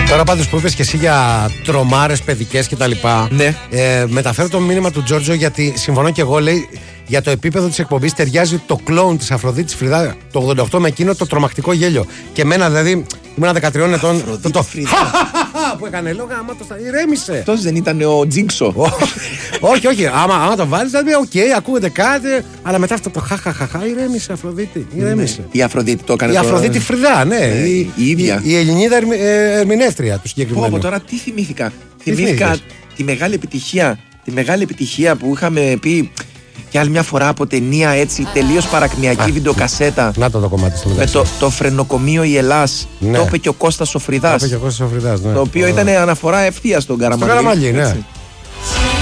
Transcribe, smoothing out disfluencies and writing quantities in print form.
Τώρα πάντως που είπες και εσύ για τρομάρες παιδικές και τα λοιπά, Ναι. μεταφέρω το μήνυμα του Τζόρτζο, γιατί συμφωνώ και εγώ, λέει, για το επίπεδο της εκπομπής ταιριάζει το κλόουν της Αφροδίτης Φρυδά το 88 με εκείνο το τρομακτικό γέλιο. Και εμένα δηλαδή, ήμουν 13 ετών. Το που έκανε, λέω γαμάτος, ηρέμησε. Αυτός δεν ήταν ο Τζίνξο? Όχι, άμα το βάλεις, δηλαδή, οκ, ακούγεται κάτι, αλλά μετά αυτό το χαχαχαχα, ηρέμησε Αφροδίτη, ηρέμησε. Η Αφροδίτη το έκανε. Η Αφροδίτη Φρυδά, ναι. Η ίδια. Η Ελληνίδα ερμηνεύτρια του συγκεκριμένου. Πω, τώρα τι θυμήθηκα. Θυμήθηκα τη μεγάλη επιτυχία που είχαμε πει κι άλλη μια φορά από ταινία, έτσι τελείως παρακμιακή βιντεοκασέτα. Να το κομμάτι στο με το φρενοκομείο η Ελλάς. Ναι. Το είπε και ο Κώστας ο Φρυδάς. Ναι. Το οποίο ήταν αναφορά ευθεία στον Καραμαλή. Στο Καραμαλή, ναι.